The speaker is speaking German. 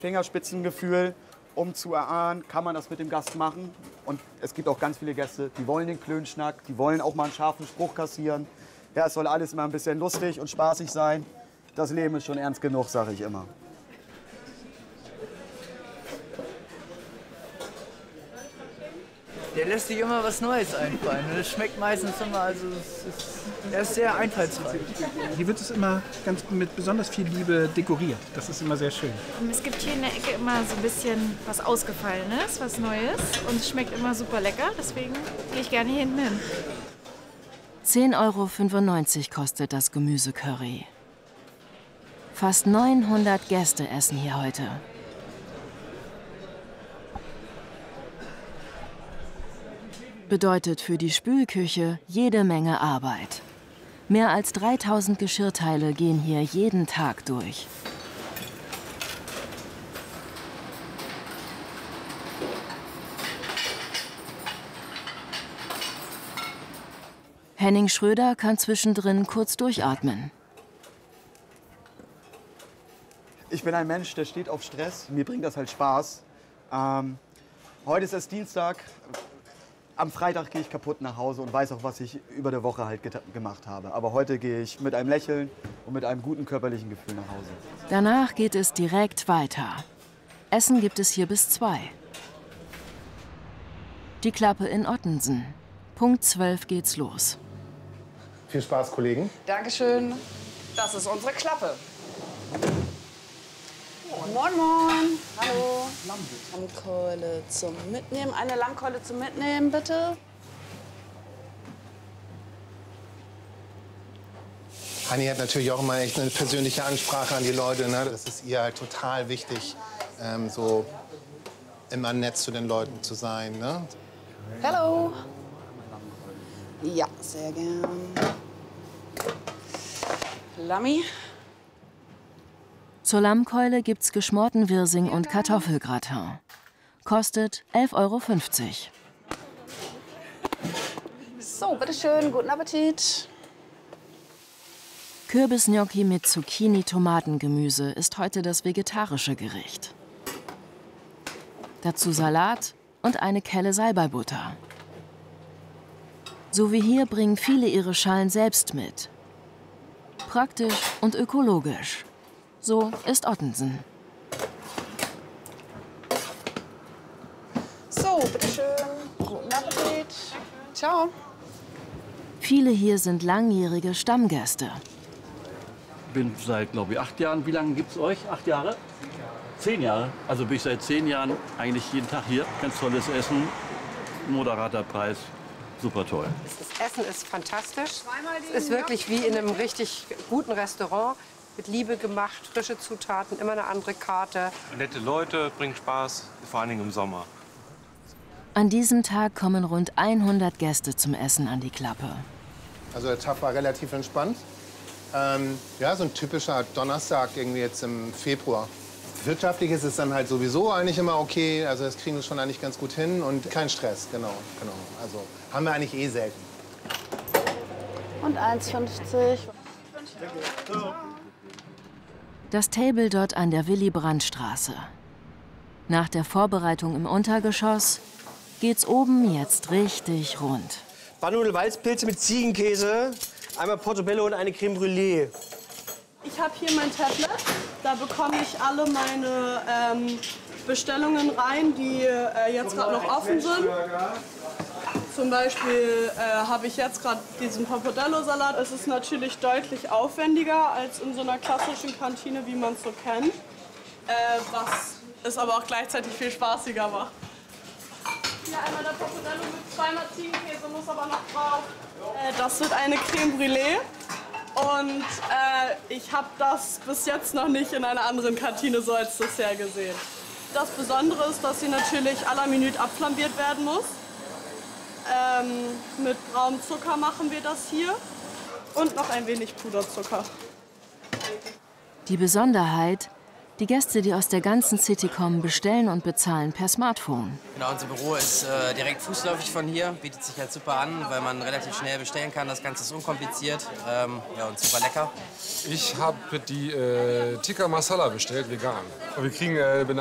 Fingerspitzengefühl, um zu erahnen, kann man das mit dem Gast machen. Und es gibt auch ganz viele Gäste, die wollen den Klönschnack, die wollen auch mal einen scharfen Spruch kassieren. Ja, es soll alles immer ein bisschen lustig und spaßig sein. Das Leben ist schon ernst genug, sage ich immer. Der lässt sich immer was Neues einfallen. Das schmeckt meistens immer, also er ist sehr einfallsreich. Hier wird es immer mit besonders viel Liebe dekoriert. Das ist immer sehr schön. Es gibt hier in der Ecke immer so ein bisschen was Ausgefallenes, was Neues. Und es schmeckt immer super lecker, deswegen gehe ich gerne hier hinten hin. 10,95 € kostet das Gemüsecurry. Fast 900 Gäste essen hier heute. Bedeutet für die Spülküche jede Menge Arbeit. Mehr als 3000 Geschirrteile gehen hier jeden Tag durch. Henning Schröder kann zwischendrin kurz durchatmen. Ich bin ein Mensch, der steht auf Stress. Mir bringt das halt Spaß. Heute ist es Dienstag. Am Freitag gehe ich kaputt nach Hause und weiß auch, was ich über der Woche halt gemacht habe. Aber heute gehe ich mit einem Lächeln und mit einem guten körperlichen Gefühl nach Hause. Danach geht es direkt weiter. Essen gibt es hier bis 2. Die Klappe in Ottensen. Punkt 12 geht's los. Viel Spaß, Kollegen. Dankeschön. Das ist unsere Klappe. Moin, moin. Hallo. Lammkeule zum Mitnehmen. Eine Lammkeule zum Mitnehmen, bitte. Hanni hat natürlich auch immer echt eine persönliche Ansprache an die Leute. Ne? Das ist ihr halt total wichtig, so immer nett zu den Leuten zu sein. Ne? Hallo. Ja, sehr gern. Lammi. Zur Lammkeule gibt's geschmorten Wirsing und Kartoffelgratin. Kostet 11,50 €. So, bitteschön, guten Appetit. Kürbisgnocchi mit Zucchini-Tomatengemüse ist heute das vegetarische Gericht. Dazu Salat und eine Kelle Salbeibutter. So wie hier bringen viele ihre Schalen selbst mit. Praktisch und ökologisch. So ist Ottensen. So, bitteschön. Guten Appetit. Ciao. Viele hier sind langjährige Stammgäste. Ich bin seit, glaube ich, 8 Jahren. Wie lange gibt es euch? 8 Jahre? 10 Jahre. Also bin ich seit 10 Jahren eigentlich jeden Tag hier. Ganz tolles Essen, moderater Preis, super toll. Das Essen ist fantastisch. Es ist wirklich wie in einem richtig guten Restaurant. Mit Liebe gemacht, frische Zutaten, immer eine andere Karte. Nette Leute, bringt Spaß, vor allen Dingen im Sommer. An diesem Tag kommen rund 100 Gäste zum Essen an die Klappe. Also der Tag war relativ entspannt. Ja, so ein typischer Donnerstag irgendwie jetzt im Februar. Wirtschaftlich ist es dann halt sowieso eigentlich immer okay. Also das kriegen wir schon eigentlich ganz gut hin und kein Stress, genau. Also haben wir eigentlich eh selten. Und 1,50. Das Table dort an der Willy-Brandt-Straße. Nach der Vorbereitung im Untergeschoss geht's oben jetzt richtig rund. Bandnudelwalzpilze mit Ziegenkäse, einmal Portobello und eine Creme Brûlée. Ich habe hier mein Tablet. Da bekomme ich alle meine Bestellungen rein, die jetzt gerade noch offen sind. Zum Beispiel habe ich jetzt gerade diesen Pappardelle-Salat. Es ist natürlich deutlich aufwendiger als in so einer klassischen Kantine, wie man es so kennt. Was es aber auch gleichzeitig viel spaßiger macht. Hier einmal der Pappardelle mit 200 Ziegenkäse, muss aber noch drauf. Das wird eine Creme Brûlée. Und ich habe das bis jetzt noch nicht in einer anderen Kantine so als Dessert gesehen. Das Besondere ist, dass sie natürlich à la minute abflambiert werden muss. Mit braunem Zucker machen wir das hier und noch ein wenig Puderzucker. Die Besonderheit, Die Gäste, die aus der ganzen City kommen, bestellen und bezahlen per Smartphone. Genau, unser Büro ist direkt fußläufig von hier, bietet sich halt super an, weil man relativ schnell bestellen kann. Das Ganze ist unkompliziert ja, und super lecker. Ich habe die Tikka Masala bestellt, vegan. Und wir kriegen